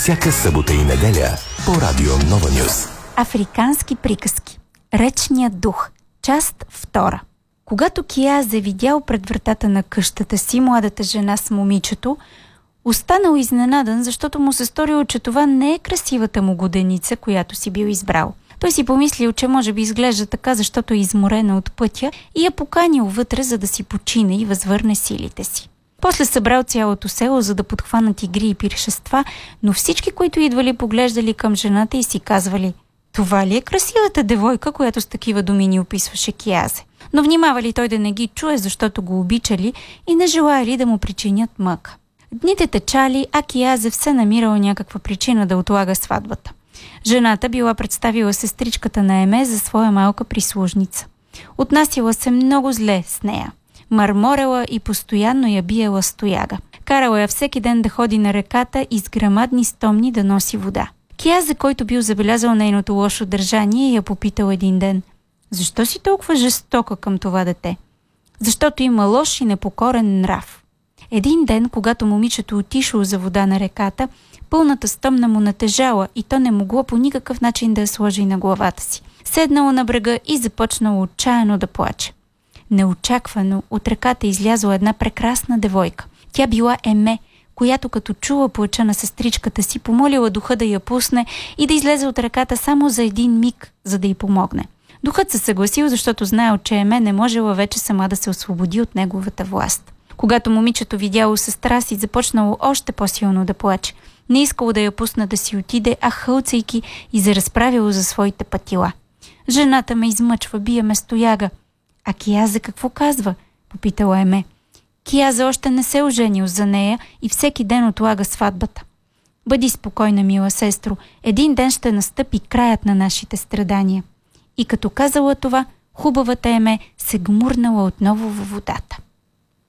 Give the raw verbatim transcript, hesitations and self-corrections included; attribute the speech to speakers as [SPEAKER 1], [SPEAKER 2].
[SPEAKER 1] Всяка събота и неделя по Радио Нова Нюз.
[SPEAKER 2] Африкански приказки. Речният дух. Част втора. Когато Киязе видял пред вратата на къщата си младата жена с момичето, останал изненадан, защото му се сторило, че това не е красивата му годеница, която си бил избрал. Той си помислил, че може би изглежда така, защото е изморена от пътя и я поканил вътре, за да си почине и възвърне силите си. После събрал цялото село, за да подхванат игри и пиршества, но всички, които идвали, поглеждали към жената и си казвали: това ли е красивата девойка, която с такива думи ни описваше Киязе? Но внимавали той да не ги чуе, защото го обичали и не желаяли да му причинят мъка. Дните течали, а Киязе все намирал някаква причина да отлага сватбата. Жената била представила сестричката на Еме за своя малка прислужница. Отнасяла се много зле с нея. Мърморела и постоянно я биела с тояга. Карала я всеки ден да ходи на реката и с грамадни стомни да носи вода. Киязе, който бил забелязал нейното лошо държание, я попитал един ден: защо си толкова жестока към това дете? Защото има лош и непокорен нрав. Един ден, когато момичето отишло за вода на реката, пълната стомна му натежала и то не могло по никакъв начин да я сложи на главата си. Седнало на брега и започнало отчаяно да плаче. Неочаквано от реката излязла една прекрасна девойка. Тя била Еме, която като чула плача на сестричката си, помолила духа да я пусне и да излезе от реката само за един миг, за да й помогне. Духът се съгласил, защото знаел, че Еме не можела вече сама да се освободи от неговата власт. Когато момичето видяло сестра си, започнало още по-силно да плаче. Не искало да я пусне да си отиде, а хълцайки и заразправило за своите пътила. Жената ме измъчва, бие ме с тояга. А Киязе какво казва? Попитала Еме. Киязе още не се оженил за нея и всеки ден отлага сватбата. Бъди спокойна, мила сестро, един ден ще настъпи краят на нашите страдания. И като казала това, хубавата Еме се гмурнала отново във водата.